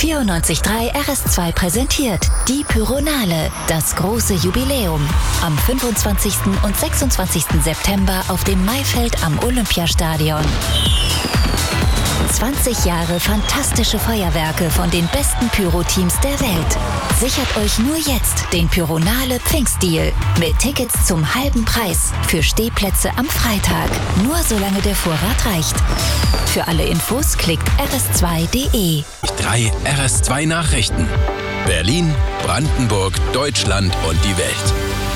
94.3 RS2 präsentiert die Pyronale, das große Jubiläum. Am 25. und 26. September auf dem Maifeld am Olympiastadion. 20 Jahre fantastische Feuerwerke von den besten Pyro-Teams der Welt. Sichert euch nur jetzt den Pyronale Pfingstdeal mit Tickets zum halben Preis für Stehplätze am Freitag. Nur solange der Vorrat reicht. Für alle Infos klickt rs2.de. 3 RS2 Nachrichten. Berlin, Brandenburg, Deutschland und die Welt.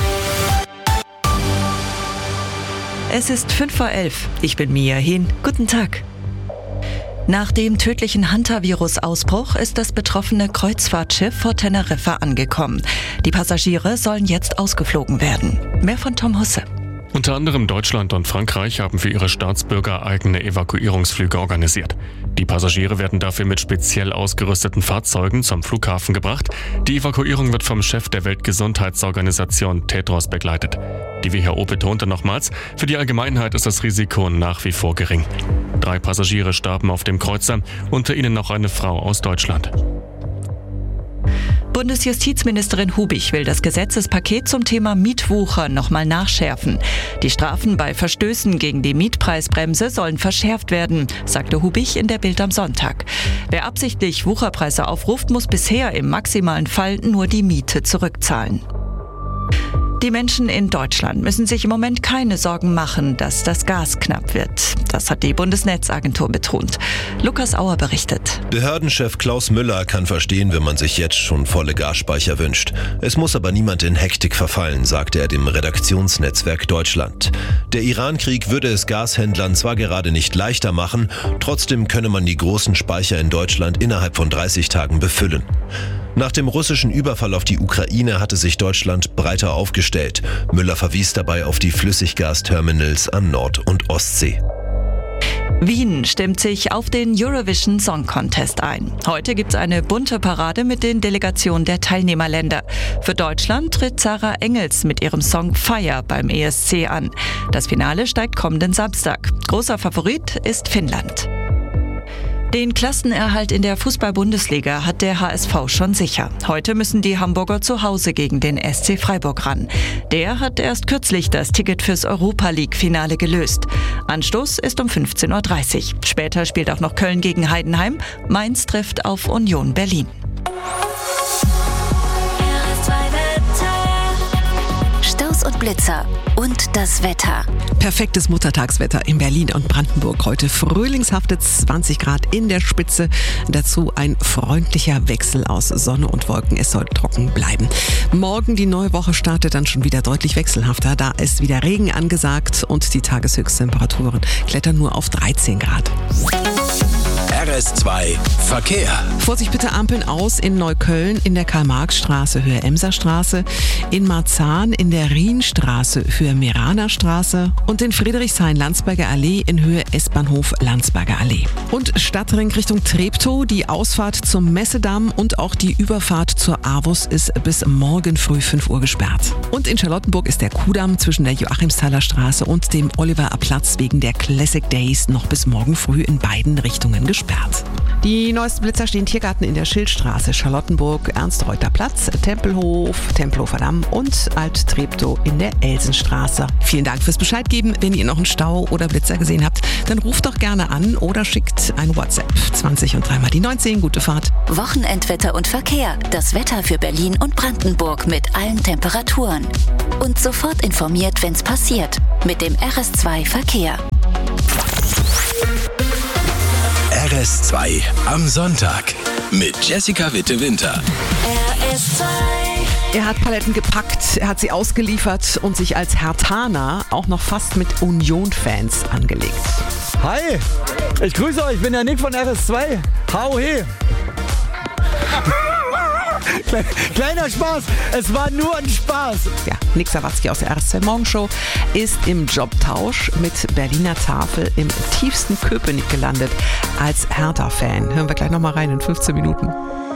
Es ist 11:05. Ich bin Mia Hin. Guten Tag. Nach dem tödlichen Hantavirus-Ausbruch ist das betroffene Kreuzfahrtschiff vor Teneriffa angekommen. Die Passagiere sollen jetzt ausgeflogen werden. Mehr von Tom Husse. Unter anderem Deutschland und Frankreich haben für ihre Staatsbürger eigene Evakuierungsflüge organisiert. Die Passagiere werden dafür mit speziell ausgerüsteten Fahrzeugen zum Flughafen gebracht. Die Evakuierung wird vom Chef der Weltgesundheitsorganisation Tedros begleitet. Die WHO betonte nochmals, für die Allgemeinheit ist das Risiko nach wie vor gering. 3 Passagiere starben auf dem Kreuzer, unter ihnen noch eine Frau aus Deutschland. Bundesjustizministerin Hubig will das Gesetzespaket zum Thema Mietwucher nochmal nachschärfen. Die Strafen bei Verstößen gegen die Mietpreisbremse sollen verschärft werden, sagte Hubig in der Bild am Sonntag. Wer absichtlich Wucherpreise aufruft, muss bisher im maximalen Fall nur die Miete zurückzahlen. Die Menschen in Deutschland müssen sich im Moment keine Sorgen machen, dass das Gas knapp wird. Das hat die Bundesnetzagentur betont. Lukas Auer berichtet. Behördenchef Klaus Müller kann verstehen, wenn man sich jetzt schon volle Gasspeicher wünscht. Es muss aber niemand in Hektik verfallen, sagte er dem Redaktionsnetzwerk Deutschland. Der Iran-Krieg würde es Gashändlern zwar gerade nicht leichter machen, trotzdem könne man die großen Speicher in Deutschland innerhalb von 30 Tagen befüllen. Nach dem russischen Überfall auf die Ukraine hatte sich Deutschland breiter aufgestellt. Müller verwies dabei auf die Flüssiggasterminals an Nord- und Ostsee. Wien stimmt sich auf den Eurovision Song Contest ein. Heute gibt's eine bunte Parade mit den Delegationen der Teilnehmerländer. Für Deutschland tritt Sarah Engels mit ihrem Song Fire beim ESC an. Das Finale steigt kommenden Samstag. Großer Favorit ist Finnland. Den Klassenerhalt in der Fußball-Bundesliga hat der HSV schon sicher. Heute müssen die Hamburger zu Hause gegen den SC Freiburg ran. Der hat erst kürzlich das Ticket fürs Europa-League-Finale gelöst. Anstoß ist um 15:30 Uhr. Später spielt auch noch Köln gegen Heidenheim. Mainz trifft auf Union Berlin. Staus und Blitzer und das Wetter. Perfektes Muttertagswetter in Berlin und Brandenburg. Heute frühlingshafte 20 Grad in der Spitze. Dazu ein freundlicher Wechsel aus Sonne und Wolken. Es soll trocken bleiben. Morgen die neue Woche startet dann schon wieder deutlich wechselhafter. Da ist wieder Regen angesagt und die Tageshöchsttemperaturen klettern nur auf 13 Grad. RS2 Verkehr. Vorsicht bitte, Ampeln aus in Neukölln in der Karl-Marx-Straße, Höhe Emserstraße, in Marzahn in der Rienstraße, Höhe Meraner-Straße und in Friedrichshain-Landsberger Allee in Höhe S-Bahnhof Landsberger Allee. Und Stadtring Richtung Treptow, die Ausfahrt zum Messedamm und auch die Überfahrt zur AWUS ist bis morgen früh 5 Uhr gesperrt. Und in Charlottenburg ist der Kudamm zwischen der Joachimsthaler Straße und dem Oliver-Platz wegen der Classic Days noch bis morgen früh in beiden Richtungen gesperrt. Die neuesten Blitzer stehen Tiergarten in der Schildstraße, Charlottenburg, Ernst-Reuter-Platz, Tempelhof, Tempelhofer Damm und Alt-Treptow in der Elsenstraße. Vielen Dank fürs Bescheid geben. Wenn ihr noch einen Stau oder Blitzer gesehen habt, dann ruft doch gerne an oder schickt ein WhatsApp. 20 und 3 mal die 19. Gute Fahrt. Wochenendwetter und Verkehr. Das Wetter für Berlin und Brandenburg mit allen Temperaturen. Und sofort informiert, wenn's passiert. Mit dem RS2 Verkehr. RS2 am Sonntag mit Jessica Witte-Winter. RS2. Er hat Paletten gepackt, er hat sie ausgeliefert und sich als Herthaner auch noch fast mit Union-Fans angelegt. Hi, ich grüße euch, ich bin der Nick von RS2. Hau he. Kleiner Spaß, es war nur ein Spaß. Ja, Nick Sawatzki aus der RS2 Morgenshow ist im Jobtausch mit Berliner Tafel im tiefsten Köpenick gelandet als Hertha-Fan. Hören wir gleich nochmal rein in 15 Minuten.